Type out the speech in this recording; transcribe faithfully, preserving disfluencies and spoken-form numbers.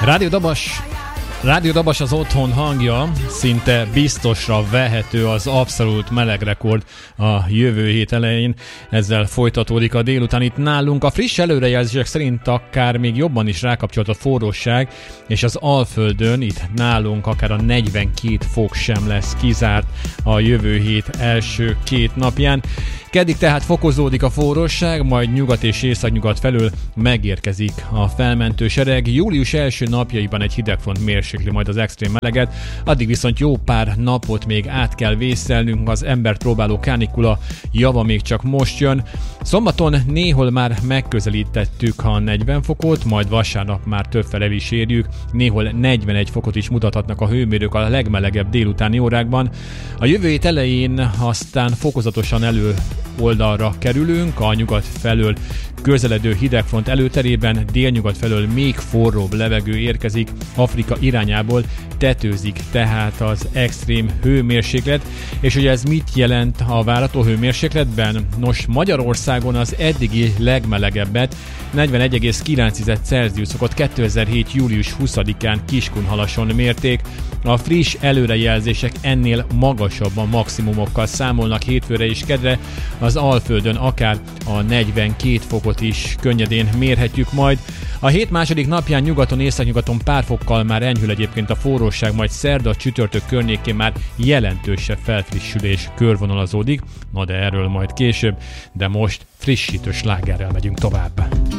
Rádió Dabas, Rádió Dabas az otthon hangja, szinte biztosra vehető az abszolút melegrekord a jövő hét elején. Ezzel folytatódik a délután itt nálunk. A friss előrejelzések szerint akár még jobban is rákapcsolt a forróság, és az Alföldön itt nálunk akár a negyvenkét fok sem lesz kizárt a jövő hét első két napján. Keddig tehát fokozódik a forróság, majd nyugat és északnyugat felől megérkezik a felmentő sereg. Július első napjaiban egy hidegfront mérsékli majd az extrém meleget, addig viszont jó pár napot még át kell vészelnünk, az embert próbáló kánikula java még csak most jön. Szombaton néhol már megközelítettük a negyven fokot, majd vasárnap már többfele is érjük, néhol negyvenegy fokot is mutathatnak a hőmérők a legmelegebb délutáni órákban. A jövő hét elején aztán fokozatosan elő oldalra kerülünk, a nyugat felől közeledő hidegfront előterében délnyugat felől még forróbb levegő érkezik, Afrika irányából tetőzik tehát az extrém hőmérséklet. És hogy ez mit jelent a várható hőmérsékletben? Nos, Magyarországon az eddigi legmelegebbet, negyvenegy egész kilenc Celsius fokot kétezer-hét július huszadikán Kiskunhalason mérték. A friss előrejelzések ennél magasabban maximumokkal számolnak hétfőre és kedre, az Alföldön akár a negyvenkét fokot is könnyedén mérhetjük majd. A hét második napján nyugaton, északnyugaton pár fokkal már enyhül egyébként a forróság, majd szerda, csütörtök környékén már jelentősebb felfrissülés körvonalazódik, na de erről majd később, de most frissítő slágerrel megyünk tovább.